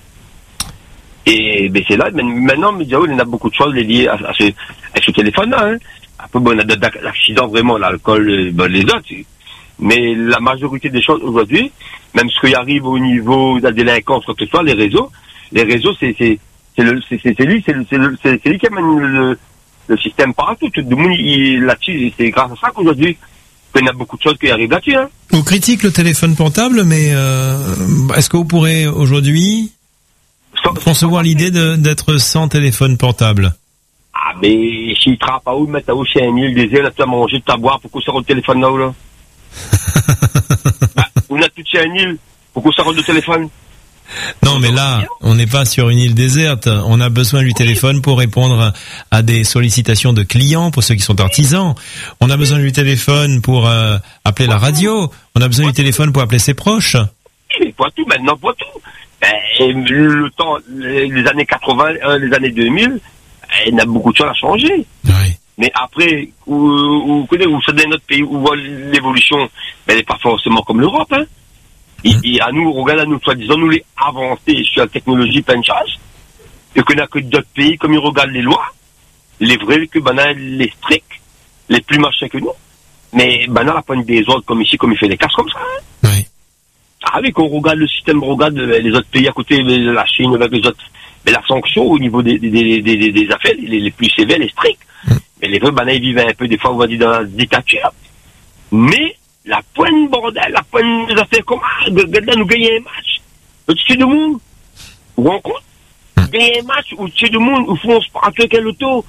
Et, ben, c'est là, maintenant, il y en a beaucoup de choses liées à ce téléphone-là, hein. Après, bon, on a d'accidents vraiment, l'alcool, les autres. Mais la majorité des choses aujourd'hui, même ce qui arrive au niveau de la délinquance, quoi que ce soit, les réseaux, c'est lui qui amène le système partout. Tout le monde, là-dessus, c'est grâce à ça qu'aujourd'hui, il y a beaucoup de choses qui arrivent là-dessus, hein. On critique le téléphone portable, mais, est-ce que vous pourrez aujourd'hui concevoir l'idée d'être sans téléphone portable? Ah, mais s'il trappe à où, mettre à où chez un île désert, là, tu as mangé, tu as boire, pourquoi ça rentre le téléphone là, ou là? On a tout chez un île, pourquoi ça rentre le téléphone? Non, mais là, on n'est pas sur une île déserte. On a besoin du téléphone pour répondre à des sollicitations de clients, pour ceux qui sont artisans. On a besoin du téléphone pour appeler la radio. On a besoin du téléphone pour appeler ses proches. Mais Poitou, maintenant, Poitou. Le temps, les années 80, les années 2000, il y a beaucoup de choses à changer. Oui. Mais après, où c'est dans notre pays, où voit l'évolution, elle n'est pas forcément comme l'Europe, hein. Et à nous, regarde à nous, soi-disant, nous les avancés sur la technologie, plein de choses. Et qu'on a que d'autres pays, comme ils regardent les lois, les vrais, que les stricts, les plus machins que nous. Mais la pointe des autres, comme ici, comme il fait des casses comme ça, hein. Oui. Ah oui, qu'on regarde le système, on regarde les autres pays à côté, la Chine, avec les autres. Mais la sanction au niveau des affaires, les plus sévères, les stricts. Mais les vrais, ils vivent un peu, des fois, on va dire, dans la dictature. Mais, la pointe bordel, la pointe des affaires comme là, nous gagnons un match. Au-dessus du monde. Vous vous rendez compte? Gagner un match au-dessus du monde, où on se prend avec un auto.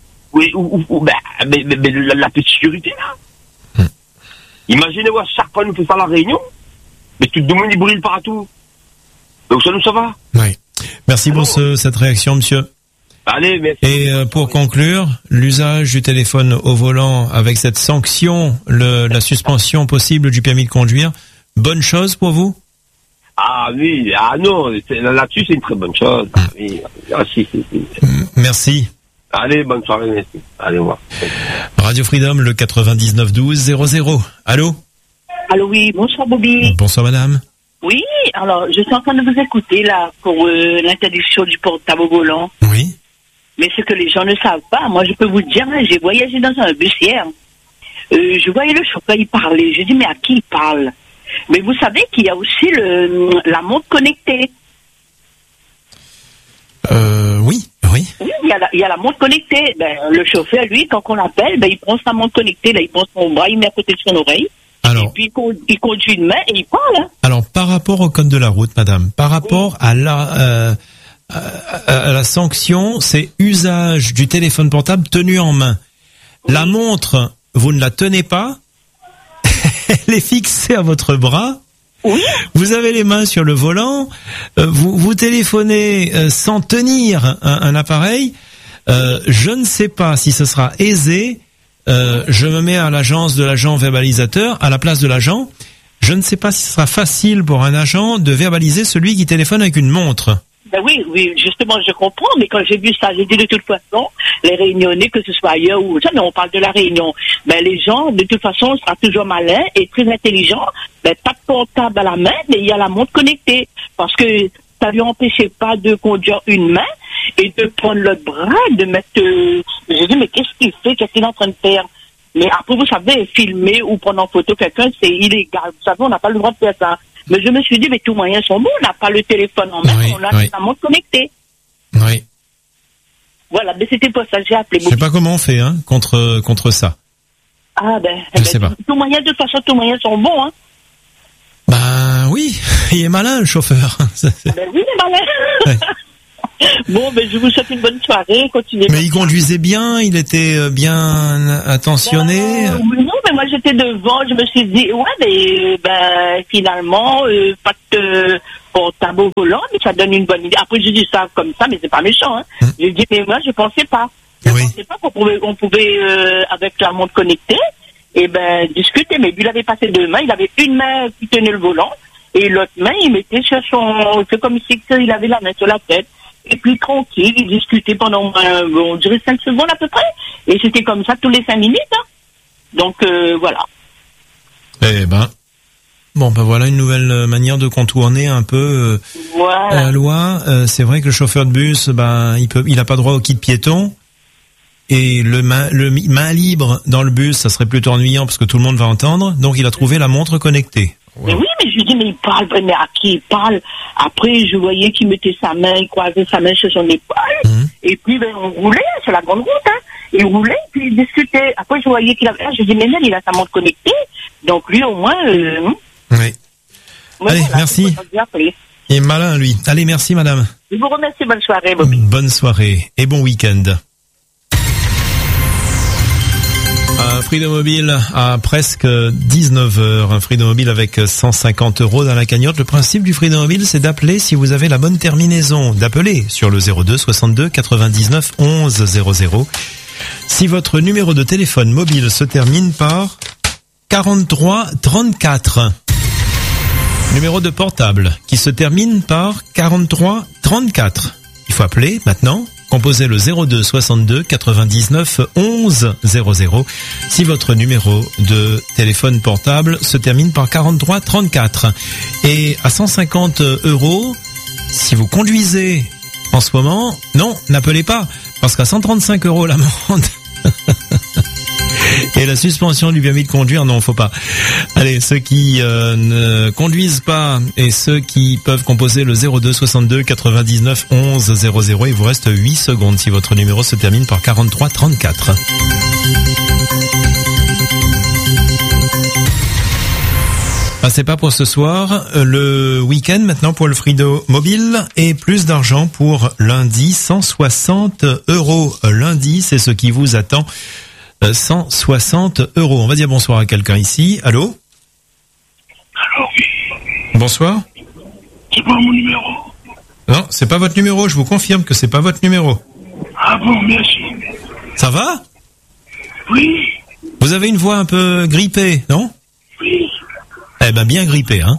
La petite sécurité, là. Imaginez-vous, à chaque fois, nous faisons ça à la Réunion. Mais tout le monde, il brûle partout. Donc, ça va? Oui. Merci pour cette réaction, monsieur. Allez, merci. Et pour conclure, l'usage du téléphone au volant avec cette sanction, la suspension possible du permis de conduire, bonne chose pour vous? Ah oui, non, là-dessus c'est une très bonne chose. Ah, oui. Si. Merci. Allez, bonne soirée, merci. Allez, au revoir. Radio Freedom, le 99 12 00. Allô? Allô, oui, bonsoir Bobby. Bonsoir madame. Oui, alors je suis en train de vous écouter là pour l'interdiction du portable au volant. Oui. Mais ce que les gens ne savent pas, moi je peux vous dire, j'ai voyagé dans un bus hier. Je voyais le chauffeur, il parlait. Je dis, mais à qui il parle? Mais vous savez qu'il y a aussi la montre connectée. Oui. Oui, il y a la montre connectée. Le chauffeur, lui, quand on l'appelle, il prend sa montre connectée, là, il prend son bras, il met à côté de son oreille. Alors, et puis il conduit une main et il parle. Hein. Alors, par rapport au code de la route, madame, par rapport à la sanction, c'est usage du téléphone portable tenu en main. Oui. La montre, vous ne la tenez pas, elle est fixée à votre bras. Oui. Vous avez les mains sur le volant, vous téléphonez sans tenir un appareil. Je ne sais pas si ce sera aisé. Je me mets à l'agence de l'agent verbalisateur, à la place de l'agent. Je ne sais pas si ce sera facile pour un agent de verbaliser celui qui téléphone avec une montre. Oui, justement, je comprends, mais quand j'ai vu ça, j'ai dit de toute façon, les Réunionnais, que ce soit ailleurs ou ça, mais on parle de la Réunion, les gens, de toute façon, seront toujours malins et très intelligents, pas de portable à la main, mais il y a la montre connectée, parce que ça lui empêchait pas de conduire une main et de prendre le bras, de mettre, j'ai dit, mais qu'est-ce qu'il fait, qu'est-ce qu'il est en train de faire? Mais après, vous savez, filmer ou prendre en photo quelqu'un, c'est illégal, vous savez, on n'a pas le droit de faire ça. Mais je me suis dit, mais tous moyens sont bons, on n'a pas le téléphone en main, on a la montre connectée. Oui. Voilà, mais c'était pour ça que j'ai appelé. Je sais pas comment on fait, contre ça. Ah ben, je sais pas. Tous moyens, de toute façon, tous moyens sont bons, hein. Ben oui, il est malin le chauffeur. Ben oui, il est malin. Ouais. Bon, ben je vous souhaite une bonne soirée, continuez. Mais il conduisait bien, il était bien attentionné. Non, mais moi j'étais devant, je me suis dit, ouais, mais finalement, pas de portable au volant, mais ça donne une bonne idée. Après, je dis ça comme ça, mais c'est pas méchant, hein. Je dis, mais moi je pensais pas. Je pensais pas qu'on pouvait avec la montre connectée, discuter. Mais lui, il avait passé deux mains, il avait une main qui tenait le volant, et l'autre main, il mettait sur c'est comme si il avait la main sur la tête. Et puis tranquille, il discutait pendant, on dirait 5 secondes à peu près. Et c'était comme ça tous les 5 minutes. Hein. Donc voilà. Eh ben, voilà une nouvelle manière de contourner un peu la loi. C'est vrai que le chauffeur de bus, il a pas droit au kit piéton. Et le main libre dans le bus, ça serait plutôt ennuyant parce que tout le monde va entendre. Donc il a trouvé la montre connectée. Wow. Mais oui, mais je lui dis, mais il parle, mais à qui il parle? Après, je voyais qu'il mettait sa main, il croisait sa main sur son épaule, et puis on roulait sur la grande route, hein. Il roulait, puis il discutait. Après, je voyais qu'il avait, je dis, mais non, il a sa montre connectée, donc lui, au moins, Oui. Allez, voilà, merci. Il est malin, lui. Allez, merci, madame. Je vous remercie, bonne soirée, Bobby. Bonne soirée, et bon week-end. Freedom Mobile à presque 19h. Un Freedom Mobile avec 150 € dans la cagnotte. Le principe du Freedom Mobile, c'est d'appeler si vous avez la bonne terminaison. D'appeler sur le 02 62 99 11 00. Si votre numéro de téléphone mobile se termine par 43 34. Numéro de portable qui se termine par 43 34. Il faut appeler maintenant. Composez le 02 62 99 11 00 si votre numéro de téléphone portable se termine par 43 34. Et à 150 € si vous conduisez en ce moment, non, n'appelez pas, parce qu'à 135 € l'amende et la suspension du permis de conduire, non, faut pas. Allez, ceux qui ne conduisent pas et ceux qui peuvent composer le 02 62 99 11 00, il vous reste 8 secondes si votre numéro se termine par 43 34. C'est pas pour ce soir. Le week-end maintenant pour le Freedom Mobile et plus d'argent pour lundi, 160 €. Lundi, c'est ce qui vous attend. 160 €. On va dire bonsoir à quelqu'un ici. Allô? Allô, oui. Bonsoir. C'est pas mon numéro. Non, c'est pas votre numéro. Je vous confirme que c'est pas votre numéro. Ah bon, merci. Ça va? Oui. Vous avez une voix un peu grippée, non? Oui. Eh ben, bien grippée, hein?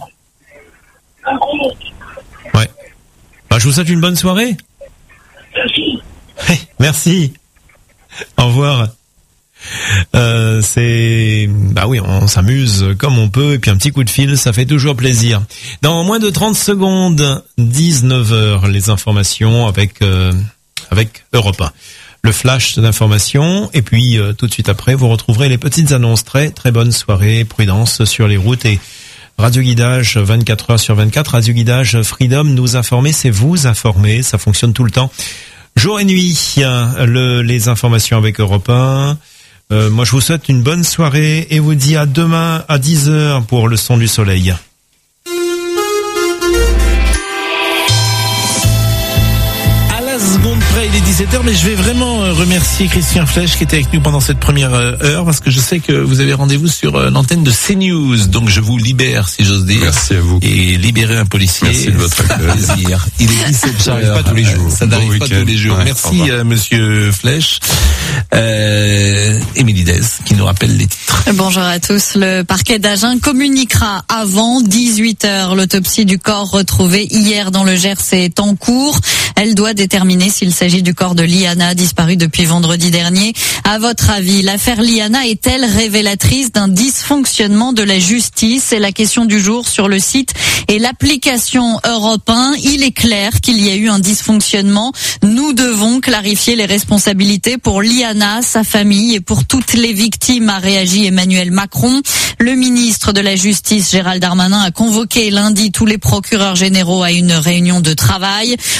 Ouais. Je vous souhaite une bonne soirée. Merci. Merci. Au revoir. Oui, on s'amuse comme on peut et puis un petit coup de fil, ça fait toujours plaisir. Dans moins de 30 secondes, 19h, les informations avec Europe 1. Le flash d'informations et puis tout de suite après, vous retrouverez les petites annonces. Très très bonne soirée, prudence sur les routes et Radio Guidage 24h sur 24. Radio Guidage Freedom, nous informer, c'est vous informer, ça fonctionne tout le temps. Jour et nuit, les informations avec Europe 1. Moi, je vous souhaite une bonne soirée et vous dis à demain à 10h pour le son du soleil. À la seconde près, il est 17h, mais je vais vraiment remercier Christian Flech qui était avec nous pendant cette première heure, parce que je sais que vous avez rendez-vous sur l'antenne de CNews, donc je vous libère, si j'ose dire. Merci à vous. Et libérer un policier. Merci de votre plaisir. Il est 17h. Ça n'arrive pas tous les jours. Ça n'arrive pas tous les jours. Ouais, merci, monsieur Flech. Émilie Dez, qui nous rappelle les titres. Bonjour à tous. Le parquet d'Agen communiquera avant 18h. L'autopsie du corps retrouvé hier dans le Gers est en cours. Elle doit déterminer s'il s'agit du corps de Liana, disparu depuis vendredi dernier. À votre avis, l'affaire Liana est-elle révélatrice d'un dysfonctionnement de la justice? C'est la question du jour sur le site et l'application Europe 1. Il est clair qu'il y a eu un dysfonctionnement. Nous devons clarifier les responsabilités pour Liana, sa famille et pour toutes les victimes, a réagi Emmanuel Macron. Le ministre de la Justice, Gérald Darmanin, a convoqué lundi tous les procureurs généraux à une réunion de travail. Aucune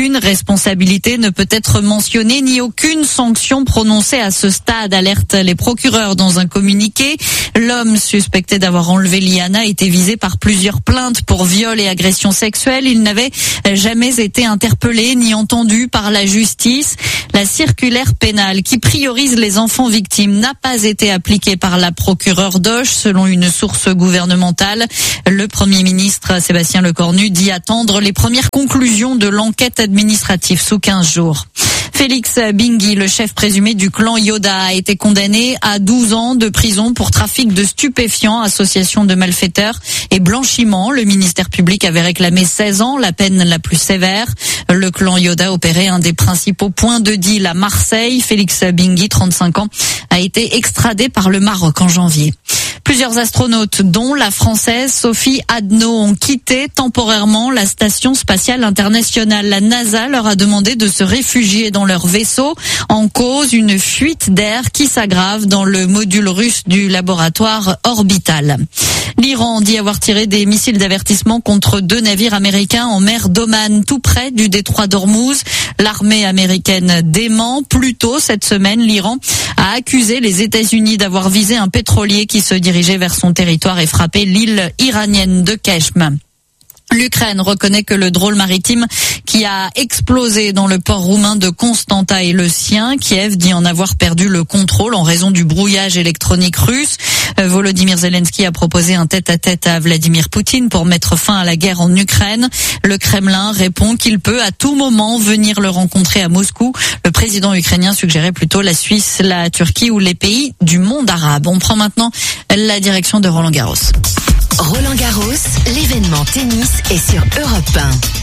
Aucune responsabilité ne peut être mentionnée ni aucune sanction prononcée à ce stade, alertent les procureurs dans un communiqué. L'homme suspecté d'avoir enlevé Liana était visé par plusieurs plaintes pour viol et agression sexuelle. Il n'avait jamais été interpellé ni entendu par la justice. La circulaire pénale qui priorise les enfants victimes n'a pas été appliquée par la procureure d'Auch, selon une source gouvernementale. Le Premier ministre Sébastien Lecornu dit attendre les premières conclusions de l'enquête administrative sous 15 jours. Félix Bingui, le chef présumé du clan Yoda, a été condamné à 12 ans de prison pour trafic de stupéfiants, association de malfaiteurs et blanchiment. Le ministère public avait réclamé 16 ans, la peine la plus sévère. Le clan Yoda opérait un des principaux points de deal à Marseille. Félix Bingui, 35 ans, a été extradé par le Maroc en janvier. Plusieurs astronautes, dont la française Sophie Adno, ont quitté temporairement la station spatiale internationale. La NASA leur a demandé de se réfugier dans leur vaisseau. En cause, une fuite d'air qui s'aggrave dans le module russe du laboratoire orbital. L'Iran dit avoir tiré des missiles d'avertissement contre 2 navires américains en mer d'Oman, tout près du détroit d'Ormuz. L'armée américaine dément. Plus tôt cette semaine, l'Iran a accusé les États-Unis d'avoir visé un pétrolier qui se dirigeait vers son territoire et frappé l'île iranienne de Keshm. L'Ukraine reconnaît que le drôle maritime qui a explosé dans le port roumain de Constanta est le sien. Kiev dit en avoir perdu le contrôle en raison du brouillage électronique russe. Volodymyr Zelensky a proposé un tête-à-tête à Vladimir Poutine pour mettre fin à la guerre en Ukraine. Le Kremlin répond qu'il peut à tout moment venir le rencontrer à Moscou. Le président ukrainien suggérait plutôt la Suisse, la Turquie ou les pays du monde arabe. On prend maintenant la direction de Roland Garros. Roland Garros, l'événement tennis est sur Europe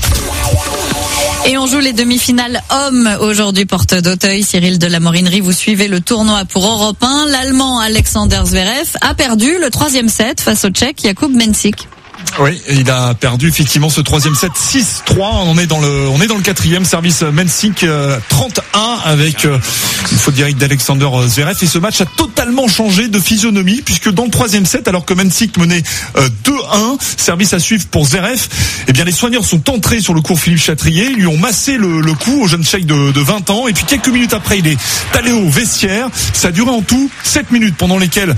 1. Et on joue les demi-finales hommes aujourd'hui, porte d'Auteuil. Cyril de la Morinerie, vous suivez le tournoi pour Europe 1. L'Allemand Alexander Zverev a perdu le 3e set face au Tchèque Jakub Mensik. Oui, il a perdu effectivement ce 3e set 6-3. On est dans le 4e service Mensik 31 avec une faute directe d'Alexander Zverev, et ce match a totalement changé de physionomie puisque dans le 3e set, alors que Mensik menait 2-1, service à suivre pour Zverev, eh bien les soigneurs sont entrés sur le court Philippe Chatrier, lui ont massé le cou au jeune Tchèque de 20 ans, et puis quelques minutes après il est allé au vestiaire. Ça a duré en tout 7 minutes durant lesquelles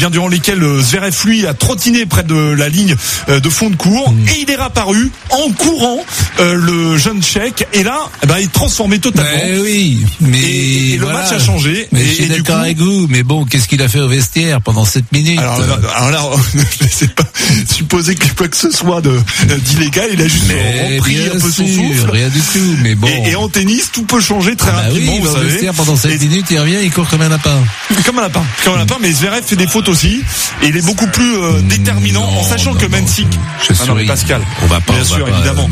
Zverev lui a trottiné près de la ligne de fond de cours, et il est réapparu en courant, le jeune Tchèque, et là il est transformé totalement. Oui, mais et le match a changé. Mais je suis d'accord avec vous, mais bon, qu'est-ce qu'il a fait au vestiaire pendant 7 minutes? Alors là, je ne sais pas supposer que quoi que ce soit d'illégal, il a juste repris un peu son souffle. Rien du tout, mais bon. Et en tennis, tout peut changer très rapidement. Oui, il va au vestiaire pendant 7 minutes, il revient, il court comme un lapin. Comme un lapin, mais Zverev fait des fautes aussi, et il est beaucoup plus déterminant, en sachant que Mensik, Pascal, on va pas, évidemment,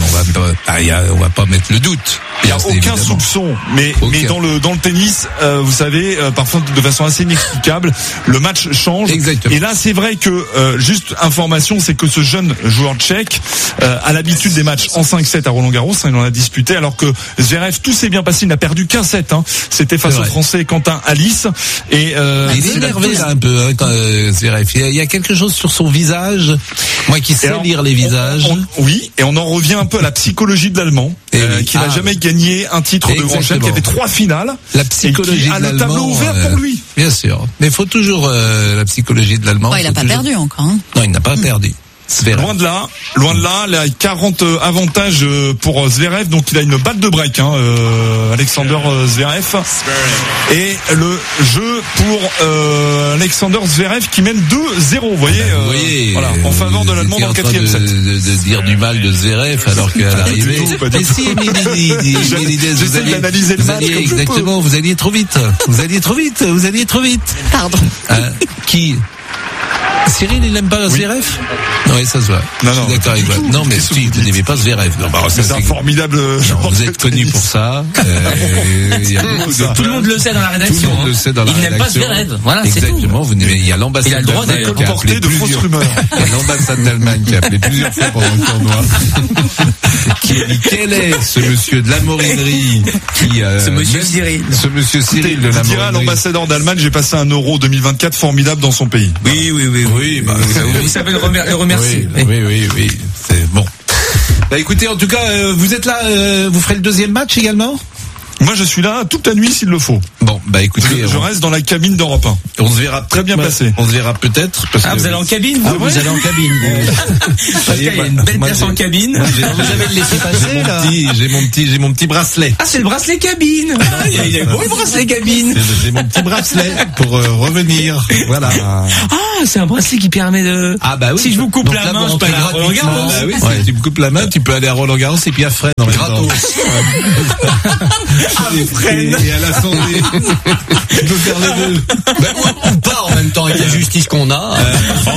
on va pas mettre le doute. Il n'y a aucun soupçon, mais dans le tennis, vous savez, parfois de façon assez inexplicable, le match change. Exactement. Et là, c'est vrai que juste information, c'est que ce jeune joueur tchèque a l'habitude des matchs en 5-7 à Roland-Garros, il en a disputé, alors que Zverev, tout s'est bien passé, il n'a perdu qu'un set. C'était face au Français Quentin Alice. Et il est énervé là un peu, Zverev. Il y a quelque chose sur son visage. Moi qui sais lire les visages. Oui, et on en revient un peu à la psychologie de l'Allemand, qui n'a jamais gagné un titre de Grand Chelem, qui avait 3 finales. La psychologie de l'Allemand. Le tableau ouvert pour lui. Bien sûr. Mais il faut toujours la psychologie de l'Allemand. Il n'a pas perdu encore. Non, il n'a pas perdu. Loin de là, il a 40 avantages pour Zverev, donc il a une balle de break, Alexander Zverev. Et le jeu pour Alexander Zverev qui mène 2-0, vous voyez, voilà, en faveur de l'Allemand dans le 4e set. De dire du mal de Zverev alors qu'à l'arrivée. Mais si, j'essaie d'analyser le match comme exactement, vous alliez trop vite. Vous alliez trop vite. Pardon. Qui? Cyril, il n'aime pas Zverev? Oui, ça se voit. Je suis d'accord avec vous. Non, mais si, vous n'aimez pas Zverev. C'est un formidable. Vous êtes connu pour ça. Tout le monde le sait dans la rédaction. Tout le monde le sait dans la rédaction. Il n'aime pas Zverev. Voilà, c'est tout. Exactement. Il y a l'ambassade d'Allemagne qui a appelé de fausses rumeurs. Il y a l'ambassade d'Allemagne qui a appelé plusieurs fois pendant le tournoi. Qui a dit quel est ce monsieur de la Morinerie ce monsieur Cyril. Ce monsieur Cyril de la Morinerie. À l'ambassadeur d'Allemagne, j'ai passé un Euro 2024 formidable dans son pays. Oui. Vous savez le remercier. Oui. C'est bon. Bah écoutez, en tout cas, vous êtes là, vous ferez le deuxième match également ? Moi, je suis là toute la nuit s'il le faut. Bon, bah écoutez, je reste dans la cabine d'Europe 1. On se verra très bien passé. On se verra peut-être. Vous allez en cabine, vous? Vous allez en cabine. Parce qu'il y a une belle place en cabine. Vous avez le laissé passer, là. J'ai mon petit bracelet. Ah, c'est le bracelet cabine. Il est beau le bracelet cabine. J'ai mon petit bracelet pour revenir. Voilà. Ah, c'est un bracelet qui permet de. Ah bah oui. Si je vous coupe la main, je peux aller à Roland-Garros. Bah oui, si tu me coupes la main, tu peux aller à Roland-Garros et puis à Fresnes en même temps. Et à la santé. Tu peux faire les deux. Ou pas en même temps avec la justice qu'on a.